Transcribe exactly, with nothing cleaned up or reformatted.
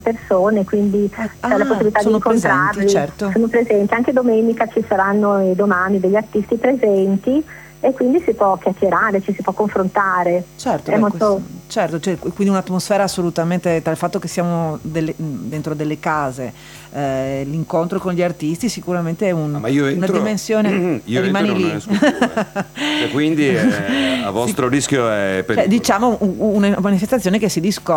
persone, quindi Ah, c'è la possibilità di sono incontrarli. presenti, certo. Sono presenti, anche domenica ci saranno e domani degli artisti presenti e quindi si può chiacchierare, ci si può confrontare. Certo, È beh, molto... questo- certo, cioè, quindi un'atmosfera assolutamente, tra il fatto che siamo delle- dentro delle case, eh, l'incontro con gli artisti sicuramente è un- Ah, ma io una entro, dimensione, io rimani entro e non lì. esco più, eh. Cioè, quindi eh, a Sì. vostro rischio è Cioè, pericolo. diciamo un- una manifestazione che si discosta